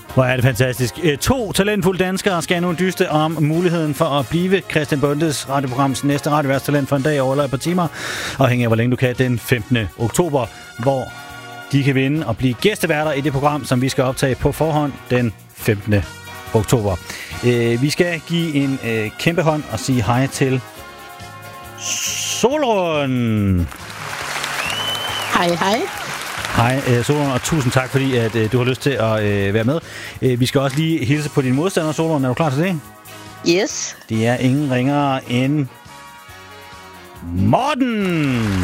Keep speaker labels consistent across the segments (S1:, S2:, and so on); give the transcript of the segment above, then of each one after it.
S1: Hvor er det fantastisk. 2 talentfulde danskere skal nu dyste om muligheden for at blive Christian Bondes radioprograms næste radioværtstalent for en dag over et par timer, afhængig af hvor længe du kan, den 15. oktober, hvor de kan vinde og blive gæsteværter i det program, som vi skal optage på forhånd den 15. oktober. Vi skal give en kæmpe hånd og sige hej til Solrun.
S2: Hej, hej.
S1: Hej, Solrun, og tusind tak, fordi at du har lyst til at være med. Vi skal også lige hilse på dine modstandere, Solrun. Er du klar til det?
S2: Yes.
S1: Det er ingen ringere end Morten.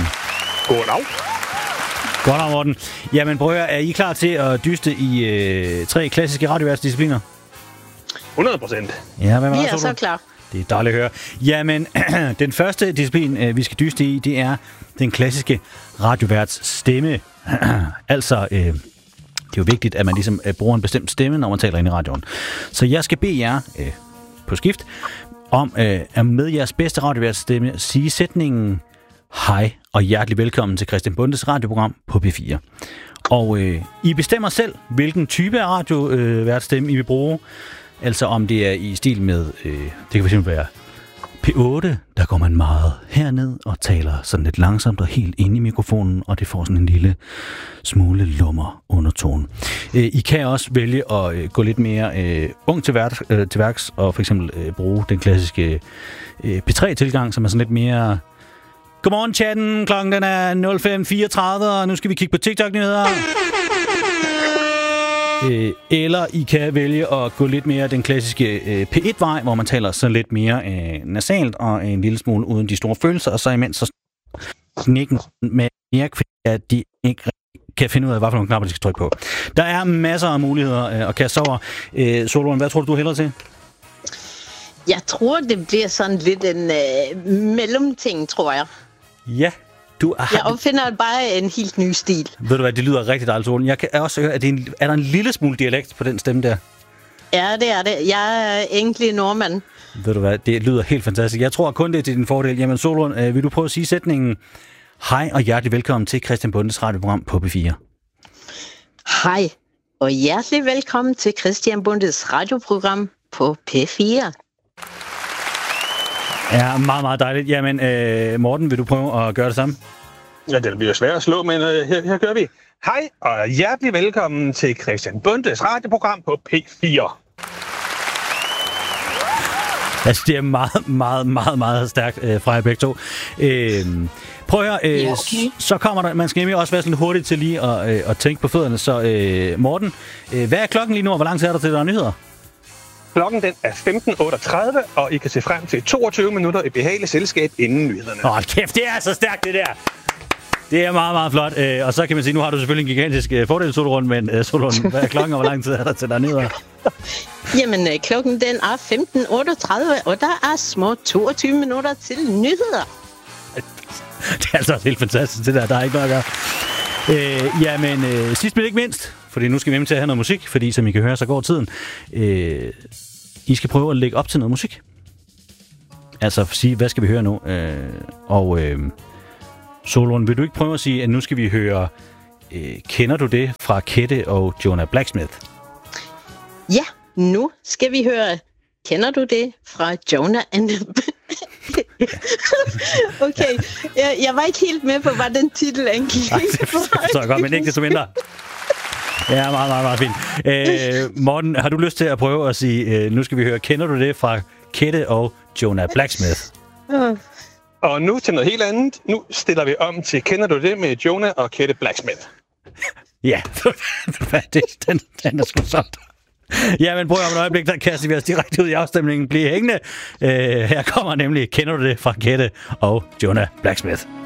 S1: Goddag, Morten. Jamen, prøv at høre, er I klar til at dyste i 3 klassiske radioværtsdiscipliner?
S3: 100%.
S1: Ja, hvad
S2: Vi er så klar.
S1: Det er dejligt at høre. Jamen, den første disciplin, vi skal dyste i, det er den klassiske radioværts stemme. Altså, det er jo vigtigt, at man ligesom bruger en bestemt stemme, når man taler ind i radioen. Så jeg skal bede jer på skift om at med jeres bedste radioværts stemme sige sætningen hej og hjertelig velkommen til Christian Bondes radioprogram på P4. Og I bestemmer selv, hvilken type af radioværtsstemme I vil bruge. Altså om det er i stil med, det kan fx være P8, der går man meget herned og taler sådan lidt langsomt og helt ind i mikrofonen, og det får sådan en lille smule lummer undertone. I kan også vælge at gå lidt mere ung til værks og for eksempel bruge den klassiske P3-tilgang, som er sådan lidt mere godmorgen chatten, klokken den er 05.34, og nu skal vi kigge på TikTok-nyheder. Eller I kan vælge at gå lidt mere den klassiske P1-vej, hvor man taler så lidt mere nasalt og en lille smule uden de store følelser, og så imens så nikken med mere, at de ikke kan finde ud af, hvad for nogle knapper de skal trykke på. Der er masser af muligheder at kaste over. Solrun, hvad tror du hælder til?
S2: Jeg tror, det bliver sådan lidt en mellemting, tror jeg.
S1: Ja.
S2: Jeg opfinder bare en helt ny stil.
S1: Ved du hvad, det lyder rigtig dejligt, Solrun. Jeg kan også høre, at er der en lille smule dialekt på den stemme der?
S2: Ja, det er det. Jeg er egentlig nordmand.
S1: Ved du hvad, det lyder helt fantastisk. Jeg tror kun, det er til din fordel. Jamen, Solrun, vil du prøve at sige sætningen hej og hjertelig velkommen til Christian Bondes radioprogram på P4?
S2: Hej og hjertelig velkommen til Christian Bondes radioprogram på P4.
S1: Ja, meget, meget dejligt. Jamen, Morten, vil du prøve at gøre det samme?
S3: Ja, det bliver svært at slå, men her gør vi. Hej og hjertelig velkommen til Christian Bondes radioprogram på P4.
S1: Altså, det er meget, meget, meget, meget stærkt fra jer begge to. Prøv at høre, okay. Så kommer der, man skal nemlig også være sådan hurtigt til lige at tænke på fødderne. Så Morten, hvad er klokken lige nu, og hvor lang tid er der til, der er nyheder?
S3: Klokken den er 15.38, og I kan se frem til 22 minutter i behageligt selskab inden nyhederne.
S1: Kæft, det er så stærkt, det der! Det er meget, meget flot. Og så kan man sige, nu har du selvfølgelig en gigantisk fordel, Solrun, men Solrun, hvad er klokken, og hvor lang tid er der til, der er nyheder?
S2: Jamen, klokken den er 15.38, og der er små 22 minutter til nyheder.
S1: Det er altså også helt fantastisk, det der er ikke noget at gøre. Jamen, sidst men ikke mindst, fordi nu skal vi hjem til at have noget musik, fordi som I kan høre, så går tiden. I skal prøve at lægge op til noget musik. Altså sige, hvad skal vi høre nu? Solrun, vil du ikke prøve at sige, at nu skal vi høre Kender du det fra Kette og Jonah Blacksmith?
S2: Ja, nu skal vi høre Kender du det fra Jonah and Okay, jeg var ikke helt med på, hvad den titel egentlig var.
S1: Det forstår jeg godt, men ikke desto mindre. Ja, meget, meget, meget fint. Morten, har du lyst til at prøve at sige, nu skal vi høre Kender du det fra Kette og Jonah Blacksmith?
S3: Og nu til noget helt andet. Nu stiller vi om til Kender du det med Jonah og Kette Blacksmith.
S1: Ja, den er sgu sådan. Ja, men prøv at om et øjeblik, der kaster vi os direkte ud i afstemningen. Bliv hængende. Her kommer nemlig Kender du det fra Kette og Jonah Blacksmith.